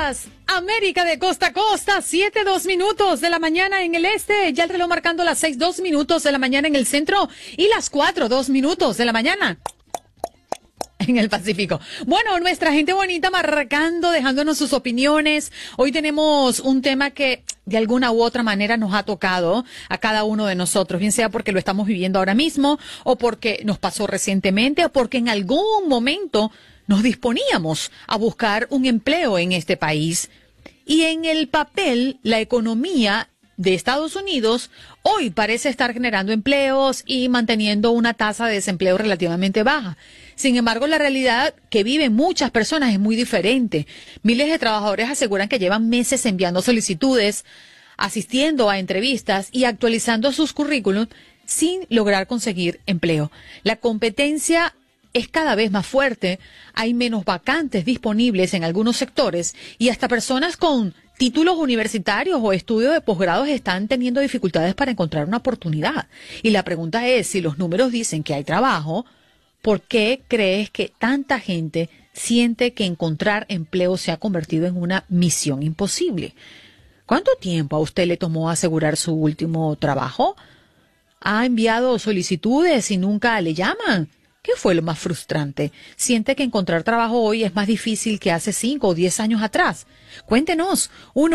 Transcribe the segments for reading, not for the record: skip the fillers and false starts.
días, América de costa a costa, 7:02 de la mañana en el este, ya el reloj marcando las 6:02 de la mañana en el centro y las 4:02 de la mañana en el Pacífico. Bueno, nuestra gente bonita marcando, dejándonos sus opiniones. Hoy tenemos un tema que de alguna u otra manera nos ha tocado a cada uno de nosotros, bien sea porque lo estamos viviendo ahora mismo, o porque nos pasó recientemente, o porque en algún momento nos disponíamos a buscar un empleo en este país. Y en el papel, la economía de Estados Unidos hoy parece estar generando empleos y manteniendo una tasa de desempleo relativamente baja. Sin embargo, la realidad que viven muchas personas es muy diferente. Miles de trabajadores aseguran que llevan meses enviando solicitudes, asistiendo a entrevistas y actualizando sus currículums sin lograr conseguir empleo. La competencia es cada vez más fuerte, hay menos vacantes disponibles en algunos sectores y hasta personas con títulos universitarios o estudios de posgrados están teniendo dificultades para encontrar una oportunidad. Y la pregunta es, si los números dicen que hay trabajo, ¿por qué crees que tanta gente siente que encontrar empleo se ha convertido en una misión imposible? ¿Cuánto tiempo a usted le tomó asegurar su último trabajo? ¿Ha enviado solicitudes y nunca le llaman? ¿Qué fue lo más frustrante? ¿Siente que encontrar trabajo hoy es más difícil que hace 5 o 10 años atrás? Cuéntenos.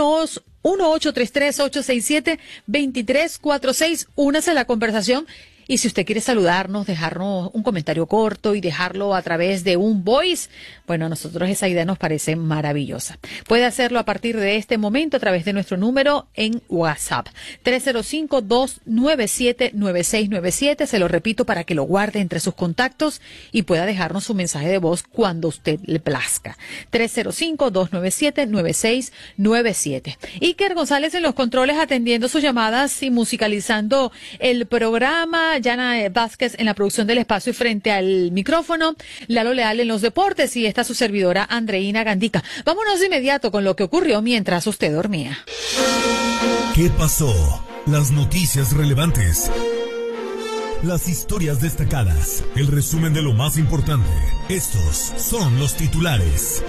1-833-867-2346. Únase a la conversación. Y si usted quiere saludarnos, dejarnos un comentario corto y dejarlo a través de un voice, bueno, a nosotros esa idea nos parece maravillosa. Puede hacerlo a partir de este momento a través de nuestro número en WhatsApp. 305-297-9697. Se lo repito para que lo guarde entre sus contactos y pueda dejarnos su mensaje de voz cuando usted le plazca. 305-297-9697. Iker González en los controles atendiendo sus llamadas y musicalizando el programa. Yana Vázquez en la producción del espacio y frente al micrófono, Lalo Leal en los deportes y esta su servidora Andreina Gandica. Vámonos de inmediato con lo que ocurrió mientras usted dormía. ¿Qué pasó? Las noticias relevantes, las historias destacadas, el resumen de lo más importante. Estos son los titulares.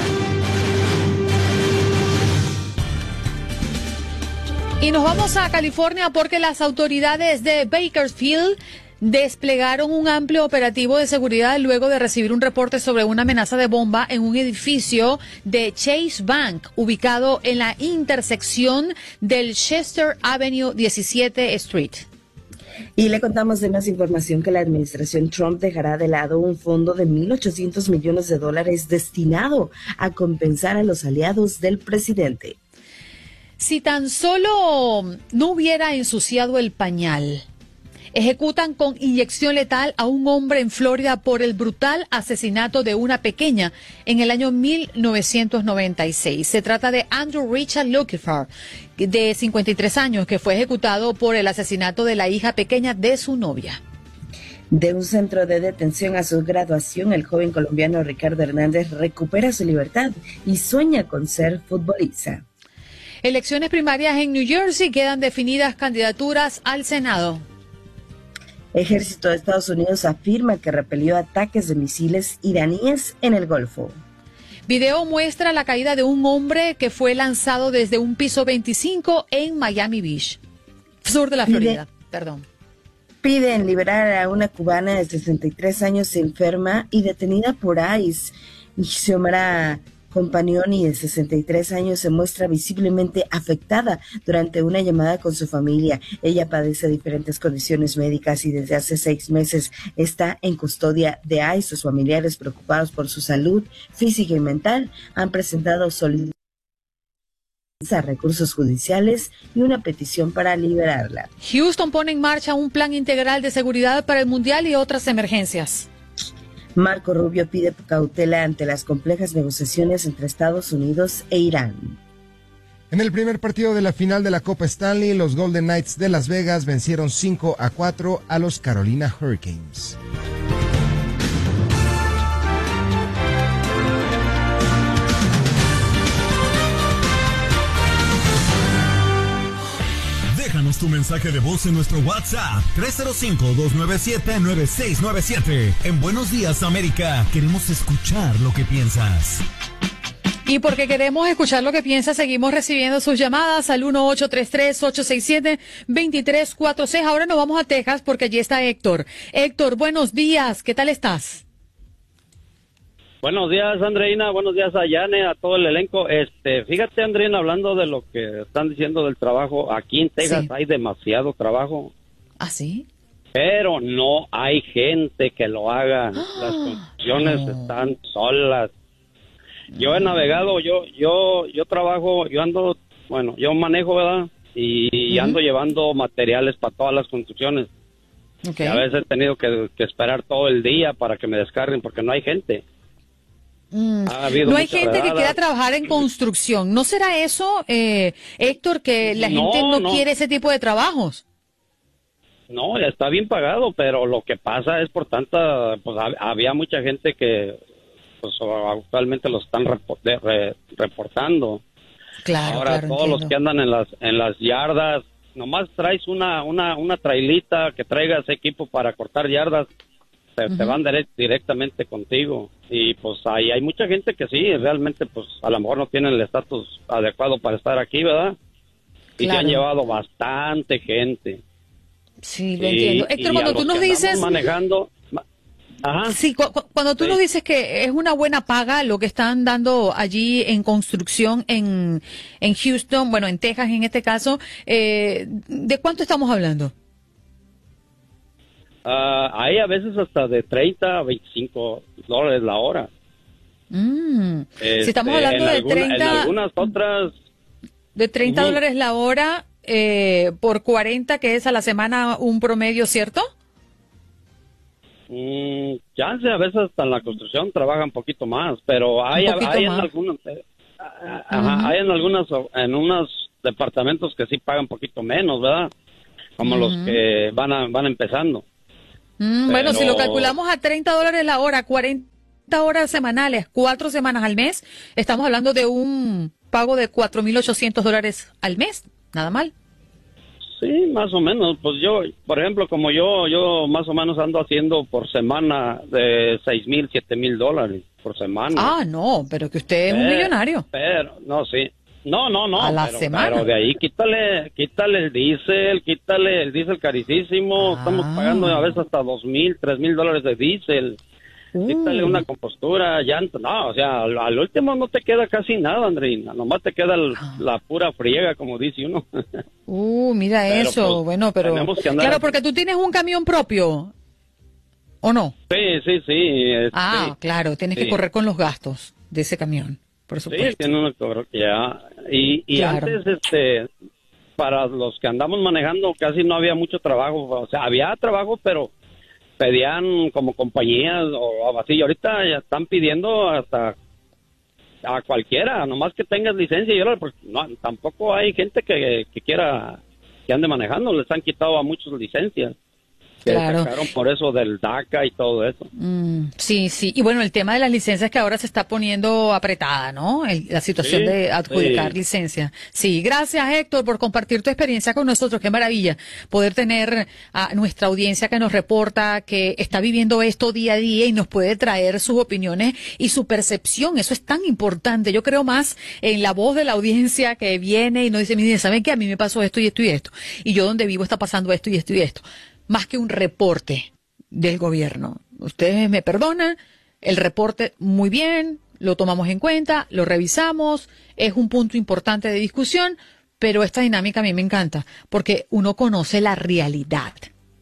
Y nos vamos a California porque las autoridades de Bakersfield desplegaron un amplio operativo de seguridad luego de recibir un reporte sobre una amenaza de bomba en un edificio de Chase Bank, ubicado en la intersección del Chester Avenue 17 Street. Y le contamos de más información que la administración Trump dejará de lado un fondo de $1,800 millones destinado a compensar a los aliados del presidente. Si tan solo no hubiera ensuciado el pañal, ejecutan con inyección letal a un hombre en Florida por el brutal asesinato de una pequeña en el año 1996. Se trata de Andrew Richard Lucifer, de 53 años, que fue ejecutado por el asesinato de la hija pequeña de su novia. De un centro de detención a su graduación, el joven colombiano Ricardo Hernández recupera su libertad y sueña con ser futbolista. Elecciones primarias en New Jersey, quedan definidas candidaturas al Senado. Ejército de Estados Unidos afirma que repelió ataques de misiles iraníes en el Golfo. Video muestra la caída de un hombre que fue lanzado desde un piso 25 en Miami Beach, sur de la Florida. Piden liberar a una cubana de 63 años enferma y detenida por ICE. Xiomara Compagnoni, de 63 años, se muestra visiblemente afectada durante una llamada con su familia. Ella padece diferentes condiciones médicas y desde hace 6 meses está en custodia de ICE. Sus familiares, preocupados por su salud física y mental, han presentado solicitudes a recursos judiciales y una petición para liberarla. Houston pone en marcha un plan integral de seguridad para el Mundial y otras emergencias. Marco Rubio pide cautela ante las complejas negociaciones entre Estados Unidos e Irán. En el primer partido de la final de la Copa Stanley, los Golden Knights de Las Vegas vencieron 5-4 a los Carolina Hurricanes. Déjanos tu mensaje de voz en nuestro WhatsApp 305-297-9697. En Buenos Días, América, queremos escuchar lo que piensas. Y porque queremos escuchar lo que piensa, seguimos recibiendo sus llamadas al 1-833-867-2346. Ahora nos vamos a Texas porque allí está Héctor. Héctor, buenos días, ¿qué tal estás? Buenos días, Andreina, buenos días a Yane, a todo el elenco. Fíjate, Andreina, hablando de lo que están diciendo del trabajo, aquí en Texas hay demasiado trabajo. ¿Ah, sí? Pero no hay gente que lo haga. Las construcciones están solas. Yo he navegado, yo trabajo, yo manejo, ¿verdad? Y ando llevando materiales para todas las construcciones. Okay. Y a veces he tenido que esperar todo el día para que me descarguen porque no hay gente. No hay gente que quiera trabajar en construcción. ¿No será eso, Héctor, que la gente no quiere ese tipo de trabajos? No, ya está bien pagado, pero lo que pasa es por tanta, pues había mucha gente que pues actualmente lo están reportando. Claro, ahora todos los que andan en las yardas, nomás traes una trailita que traigas equipo para cortar yardas, te van directamente contigo. Y pues hay mucha gente que sí, realmente pues a lo mejor no tienen el estatus adecuado para estar aquí, ¿verdad? Y se han llevado bastante gente. Sí, lo entiendo. Héctor, cuando tú nos dices... manejando... Ajá. Sí, cuando tú nos dices que es una buena paga lo que están dando allí en construcción en Houston, bueno, en Texas en este caso, ¿de cuánto estamos hablando? Hay a veces hasta de 30 a 25 dólares la hora. Si estamos hablando de 30... En algunas otras... De 30 dólares la hora por 40, que es a la semana un promedio, ¿cierto? Chance, a veces hasta en la construcción trabajan un poquito más, pero hay en algunos... hay en unos departamentos que sí pagan un poquito menos, ¿verdad? Como los que van empezando. Bueno, si lo calculamos a 30 dólares la hora, 40 horas semanales, 4 semanas al mes, estamos hablando de un pago de $4,800 al mes, nada mal. Sí, más o menos. Pues yo, por ejemplo, como yo más o menos ando haciendo por semana de $6,000, $7,000 por semana. Ah, no, pero que usted es un millonario. Pero, no, sí. No. A la semana. Pero de ahí quítale el diésel carísimo. Estamos pagando a veces hasta $2,000, $3,000 de diésel. Quítale una compostura, llanto. No, o sea, al último no te queda casi nada, Andreina. Nomás te queda la pura friega, como dice uno. Mira pero, eso. Pues, bueno, pero... Claro, porque tú tienes un camión propio, ¿o no? Sí. Claro, tienes que correr con los gastos de ese camión, por supuesto. Sí, tiene uno que correr, ya. Y claro. Antes, para los que andamos manejando, casi no había mucho trabajo. O sea, había trabajo, pero... pedían como compañías o así, y ahorita ya están pidiendo hasta a cualquiera, nomás que tengas licencia, y ahora pues no, tampoco hay gente que quiera que ande manejando, les han quitado a muchos licencias. Que sacaron por eso del DACA y todo eso. Sí, y bueno, el tema de las licencias que ahora se está poniendo apretada, ¿no? La situación de adjudicar licencias. Sí, gracias Héctor por compartir tu experiencia con nosotros, qué maravilla poder tener a nuestra audiencia que nos reporta, que está viviendo esto día a día y nos puede traer sus opiniones y su percepción, eso es tan importante. Yo creo más en la voz de la audiencia que viene y nos dice, mire, ¿saben qué? A mí me pasó esto y esto y esto, y yo donde vivo está pasando esto y esto y esto. Más que un reporte del gobierno. Ustedes me perdonan, el reporte muy bien, lo tomamos en cuenta, lo revisamos, es un punto importante de discusión, pero esta dinámica a mí me encanta, porque uno conoce la realidad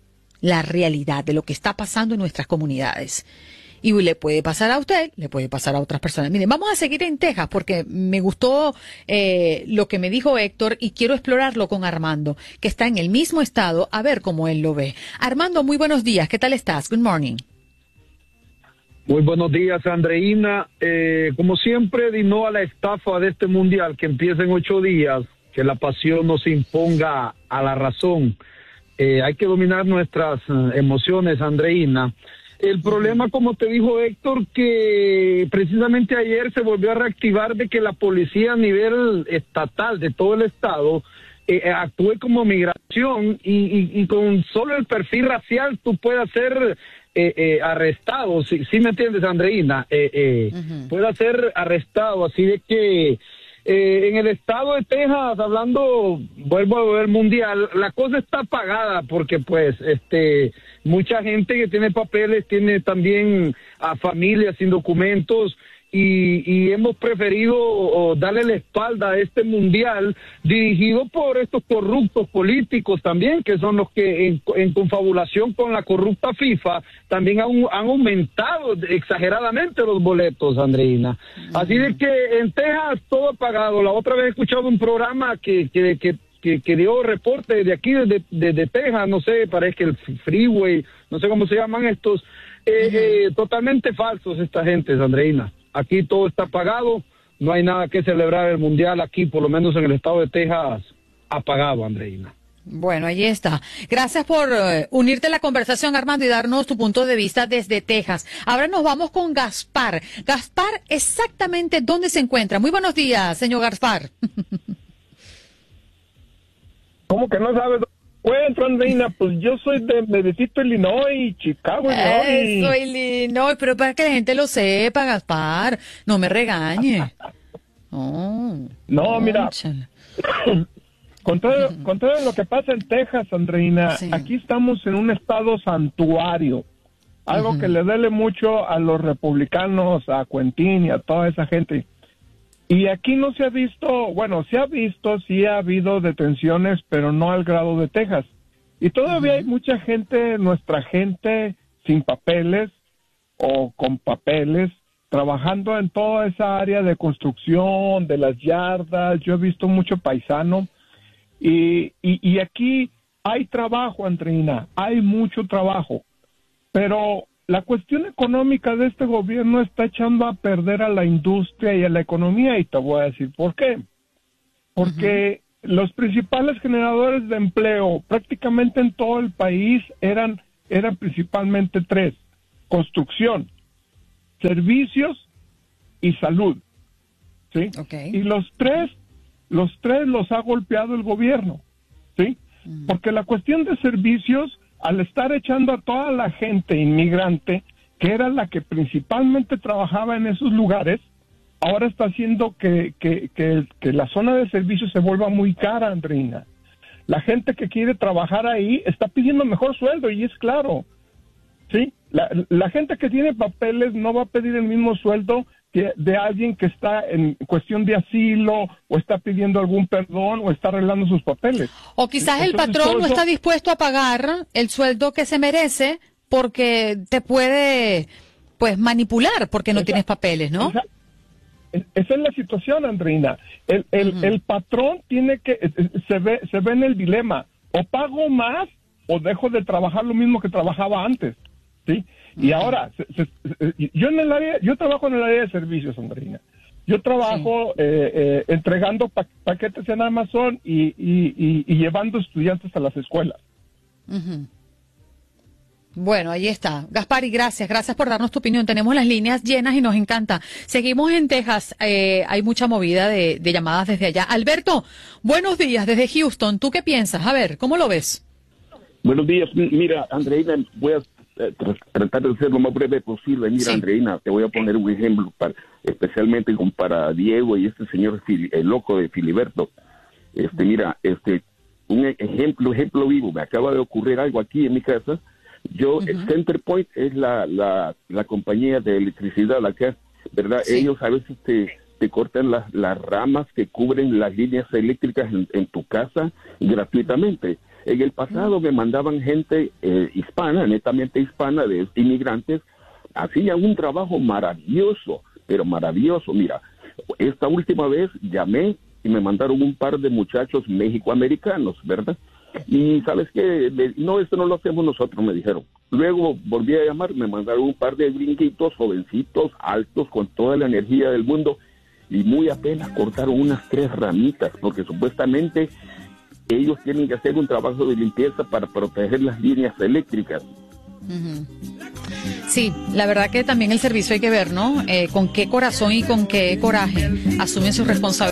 de lo que está pasando en nuestras comunidades. Y le puede pasar a usted, le puede pasar a otras personas. Miren, vamos a seguir en Texas porque me gustó lo que me dijo Héctor y quiero explorarlo con Armando, que está en el mismo estado, a ver cómo él lo ve. Armando, muy buenos días. ¿Qué tal estás? Good morning. Muy buenos días, Andreina. Como siempre, no a la estafa de este mundial que empieza en 8 días, que la pasión nos imponga a la razón. Hay que dominar nuestras emociones, Andreina. El problema, como te dijo Héctor, que precisamente ayer se volvió a reactivar de que la policía a nivel estatal de todo el estado actúe como migración y con solo el perfil racial tú puedes hacer arrestado, sí me entiendes, Andreina, pueda ser arrestado, así de que en el estado de Texas, hablando, vuelvo a ver mundial, la cosa está pagada porque pues mucha gente que tiene papeles tiene también a familias sin documentos y hemos preferido darle la espalda a este mundial dirigido por estos corruptos políticos también, que son los que en confabulación con la corrupta FIFA también han aumentado exageradamente los boletos, Andreina. Así de que en Texas todo pagado. La otra vez he escuchado un programa que dio reporte de aquí, desde Texas, no sé, parece que el Freeway, no sé cómo se llaman estos, totalmente falsos esta gente, Andreina. Aquí todo está pagado, no hay nada que celebrar el mundial aquí, por lo menos en el estado de Texas, apagado, Andreina. Bueno, ahí está. Gracias por unirte a la conversación, Armando, y darnos tu punto de vista desde Texas. Ahora nos vamos con Gaspar. Gaspar, exactamente dónde se encuentra. Muy buenos días, señor Gaspar. ¿Cómo que no sabes dónde encuentro, Andreina? Pues yo soy de Medicito, Illinois, Chicago, Illinois. Soy Illinois, pero para que la gente lo sepa, Gaspar, no me regañe. No, mira, con todo lo que pasa en Texas, Andreina, aquí estamos en un estado santuario, algo que le duele mucho a los republicanos, a Quentin y a toda esa gente. Y aquí no se ha visto, bueno, sí ha habido detenciones, pero no al grado de Texas. Y todavía hay mucha gente, nuestra gente, sin papeles o con papeles, trabajando en toda esa área de construcción, de las yardas. Yo he visto mucho paisano. Y aquí hay trabajo, Andreina, hay mucho trabajo. Pero la cuestión económica de este gobierno está echando a perder a la industria y a la economía, y te voy a decir por qué. Porque los principales generadores de empleo prácticamente en todo el país eran principalmente tres: construcción, servicios y salud. ¿Sí? Okay. Y los tres los ha golpeado el gobierno. ¿Sí? Porque la cuestión de servicios, al estar echando a toda la gente inmigrante, que era la que principalmente trabajaba en esos lugares, ahora está haciendo que la zona de servicios se vuelva muy cara, Andreina. La gente que quiere trabajar ahí está pidiendo mejor sueldo, y es claro, ¿sí? La gente que tiene papeles no va a pedir el mismo sueldo que de alguien que está en cuestión de asilo, o está pidiendo algún perdón, o está arreglando sus papeles. O quizás el patrón no está dispuesto a pagar el sueldo que se merece porque te puede, pues, manipular porque no tienes papeles, ¿no? Esa es la situación, Andreina. El patrón tiene que, se ve en el dilema: o pago más o dejo de trabajar lo mismo que trabajaba antes, ¿sí? Y ahora, yo trabajo en el área de servicios, Andreina. Yo trabajo entregando paquetes en Amazon y llevando estudiantes a las escuelas. Bueno, ahí está. Gaspar, y gracias por darnos tu opinión. Tenemos las líneas llenas y nos encanta. Seguimos en Texas. Hay mucha movida de llamadas desde allá. Alberto, buenos días desde Houston. ¿Tú qué piensas? A ver, ¿cómo lo ves? Buenos días. Mira, Andreina, voy a tratar de ser lo más breve posible. Mira, Andreina, te voy a poner un ejemplo especialmente para Diego y este señor, el loco de Filiberto. Mira, un ejemplo vivo. Me acaba de ocurrir algo aquí en mi casa. CenterPoint es la compañía de electricidad acá, ¿verdad? Ellos a veces te cortan las ramas que cubren las líneas eléctricas en tu casa gratuitamente. En el pasado me mandaban gente hispana, netamente hispana, de inmigrantes. Hacían un trabajo maravilloso, pero maravilloso. Mira, esta última vez llamé y me mandaron un par de muchachos mexicoamericanos, ¿verdad? Y ¿sabes qué? No, esto no lo hacemos nosotros, me dijeron. Luego volví a llamar, me mandaron un par de gringuitos, jovencitos, altos, con toda la energía del mundo, y muy apenas cortaron unas 3 ramitas, porque supuestamente ellos tienen que hacer un trabajo de limpieza para proteger las líneas eléctricas. Sí, la verdad que también el servicio hay que ver, ¿no? Con qué corazón y con qué coraje asumen sus responsabilidades.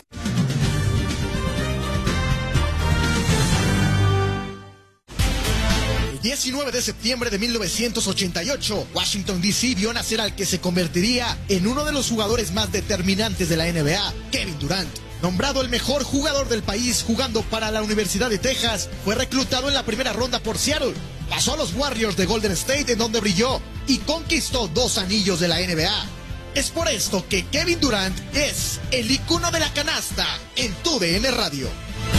19 de septiembre de 1988, Washington D.C. vio nacer al que se convertiría en uno de los jugadores más determinantes de la NBA, Kevin Durant. Nombrado el mejor jugador del país jugando para la Universidad de Texas, fue reclutado en la primera ronda por Seattle. Pasó a los Warriors de Golden State, en donde brilló y conquistó 2 anillos de la NBA. Es por esto que Kevin Durant es el icono de la canasta en TUDN Radio.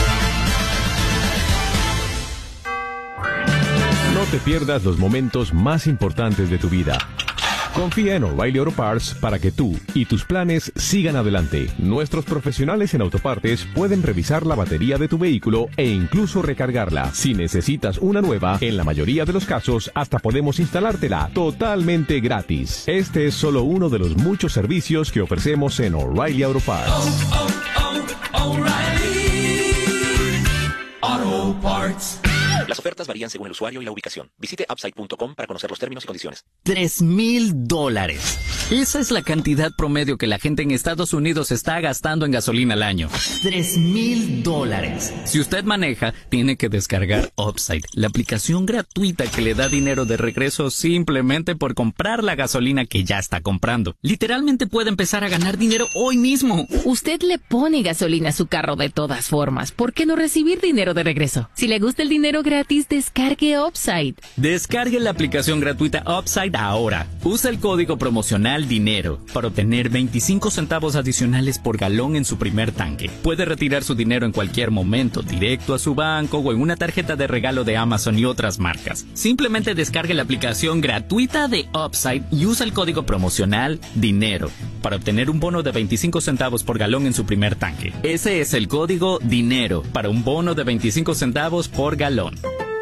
No te pierdas los momentos más importantes de tu vida. Confía en O'Reilly Auto Parts para que tú y tus planes sigan adelante. Nuestros profesionales en autopartes pueden revisar la batería de tu vehículo e incluso recargarla. Si necesitas una nueva, en la mayoría de los casos hasta podemos instalártela totalmente gratis. Este es solo uno de los muchos servicios que ofrecemos en O'Reilly Auto Parts. O'Reilly Auto Parts. Las ofertas varían según el usuario y la ubicación. Visite Upside.com para conocer los términos y condiciones. $3,000. Esa es la cantidad promedio que la gente en Estados Unidos está gastando en gasolina al año. $3,000. Si usted maneja, tiene que descargar Upside, la aplicación gratuita que le da dinero de regreso simplemente por comprar la gasolina que ya está comprando. Literalmente puede empezar a ganar dinero hoy mismo. Usted le pone gasolina a su carro de todas formas. ¿Por qué no recibir dinero de regreso? Si le gusta el dinero gratis, descargue Upside. Descargue la aplicación gratuita Upside ahora. Usa el código promocional DINERO para obtener 25 centavos adicionales por galón en su primer tanque. Puede retirar su dinero en cualquier momento, directo a su banco o en una tarjeta de regalo de Amazon y otras marcas. Simplemente descargue la aplicación gratuita de Upside y usa el código promocional DINERO para obtener un bono de 25 centavos por galón en su primer tanque. Ese es el código DINERO para un bono de 25 centavos por galón.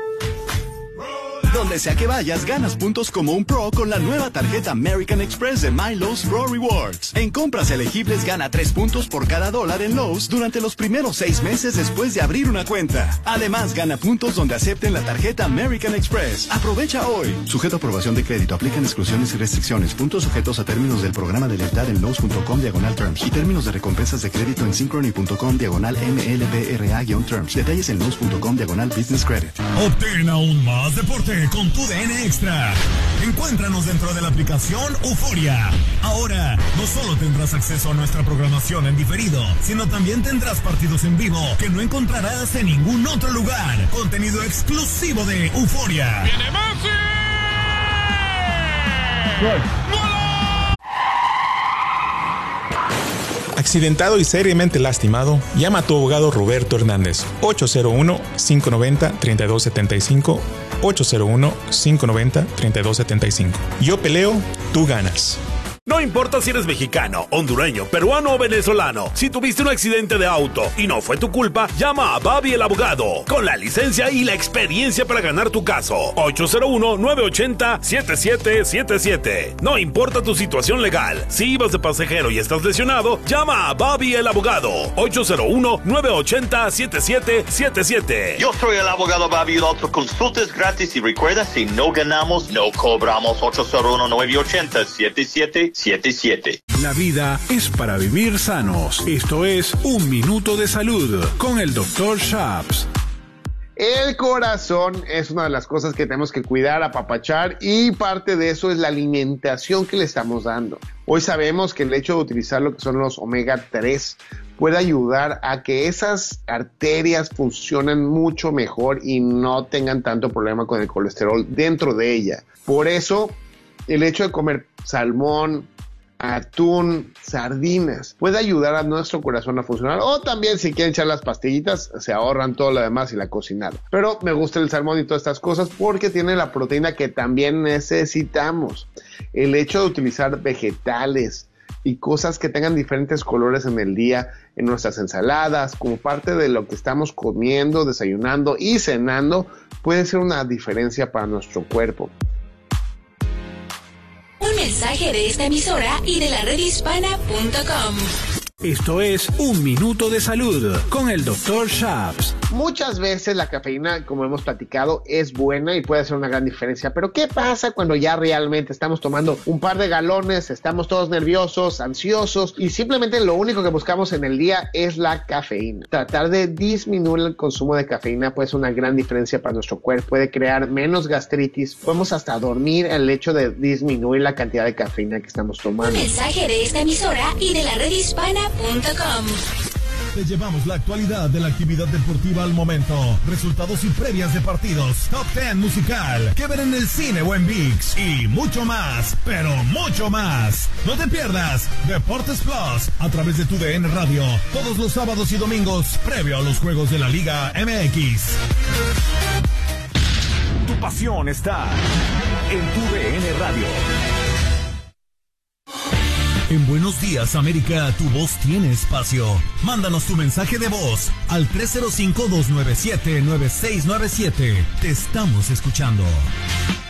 Donde sea que vayas, ganas puntos como un pro con la nueva tarjeta American Express de My Lowe's Pro Rewards. En compras elegibles, gana 3 puntos por cada $1 en Lowe's durante los primeros 6 meses después de abrir una cuenta. Además, gana puntos donde acepten la tarjeta American Express. Aprovecha hoy. Sujeto a aprobación de crédito. Aplican exclusiones y restricciones. Puntos sujetos a términos del programa de lealtad en Lowe's.com/terms y términos de recompensas de crédito en Synchrony.com/MLBRA-terms. Detalles en Lowe's.com/business credit. Obtén aún más deporte con TUDN Extra. Encuéntranos dentro de la aplicación Euforia. Ahora, no solo tendrás acceso a nuestra programación en diferido, sino también tendrás partidos en vivo que no encontrarás en ningún otro lugar. Contenido exclusivo de Euforia. ¡Viene Messi! Accidentado y seriamente lastimado, llama a tu abogado Roberto Hernández. 801-590-3275. 801-590-3275. Yo peleo, tú ganas. No importa si eres mexicano, hondureño, peruano o venezolano. Si tuviste un accidente de auto y no fue tu culpa, llama a Babi el abogado, con la licencia y la experiencia para ganar tu caso. 801-980-7777. No importa tu situación legal. Si ibas de pasajero y estás lesionado, llama a Babi el abogado. 801-980-7777. Yo soy el abogado Babi. La otra consulta es gratis y recuerda, si no ganamos, no cobramos. 801-980-7777. La vida es para vivir sanos. Esto es Un Minuto de Salud con el Dr. Shaps. El corazón es una de las cosas que tenemos que cuidar, apapachar, y parte de eso es la alimentación que le estamos dando. Hoy sabemos que el hecho de utilizar lo que son los omega 3 puede ayudar a que esas arterias funcionen mucho mejor y no tengan tanto problema con el colesterol dentro de ella. Por eso, el hecho de comer salmón, atún, sardinas puede ayudar a nuestro corazón a funcionar. O también, si quieren echar las pastillitas, se ahorran todo lo demás y la cocinada. Pero me gusta el salmón y todas estas cosas porque tiene la proteína que también necesitamos. El hecho de utilizar vegetales y cosas que tengan diferentes colores en el día en nuestras ensaladas, como parte de lo que estamos comiendo, desayunando y cenando, puede ser una diferencia para nuestro cuerpo. Un mensaje de esta emisora y de la redhispana.com. Esto es Un Minuto de Salud con el Dr. Shaps. Muchas veces la cafeína, como hemos platicado, es buena y puede hacer una gran diferencia, pero ¿qué pasa cuando ya realmente estamos tomando un par de galones, estamos todos nerviosos, ansiosos y simplemente lo único que buscamos en el día es la cafeína? Tratar de disminuir el consumo de cafeína puede ser una gran diferencia para nuestro cuerpo, puede crear menos gastritis, podemos hasta dormir el hecho de disminuir la cantidad de cafeína que estamos tomando. Un mensaje de esta emisora y de la redhispana.com. Te llevamos la actualidad de la actividad deportiva al momento, resultados y previas de partidos, top 10 musical, que ver en el cine o en ViX y mucho más, pero mucho más. No te pierdas Deportes Plus a través de tu DN Radio todos los sábados y domingos previo a los juegos de la Liga MX. Tu pasión está en tu DN Radio. En Buenos Días, América, tu voz tiene espacio. Mándanos tu mensaje de voz al 305-297-9697. Te estamos escuchando.